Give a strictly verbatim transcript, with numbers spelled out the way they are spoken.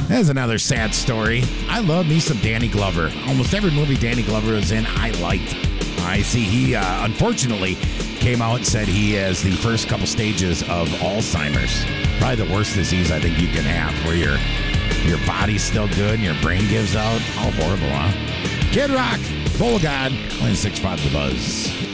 There's another sad story. I love me some Danny Glover. Almost every movie Danny Glover is in, I liked. I see he, uh, unfortunately, came out and said he has the first couple stages of Alzheimer's. Probably the worst disease I think you can have, where your your body's still good and your brain gives out. How horrible, huh? Kid Rock, Full of God, ninety-six point five The Buzz.